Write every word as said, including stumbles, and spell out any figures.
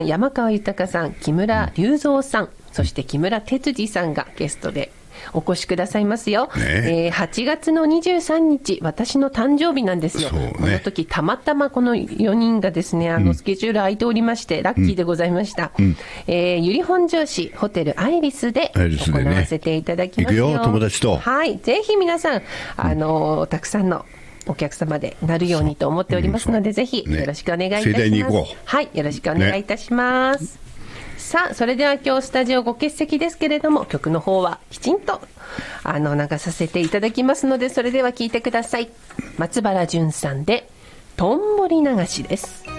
山川豊さん、木村隆三さん、そして木村哲司さんがゲストでお越しくださいますよ、ねえー、はちがつのにじゅうさんにち、私の誕生日なんですよ、ね、この時たまたまこのよにんがですね、あのスケジュール空いておりまして、うん、ラッキーでございました、うん、えー、由利本荘市ホテルアイリスで行わせていただきますよ、 行くよ友達と、 はい、ぜひ皆さん、あのー、たくさんのお客様でなるようにと思っておりますので、ぜひよろしくお願いいたします、ね、盛大に行こう。はい、よろしくお願いいたします、ね。さあ、それでは今日スタジオご欠席ですけれども、曲の方はきちんとあの流させていただきますので、それでは聴いてください。松原純さんでとんぼり流しです。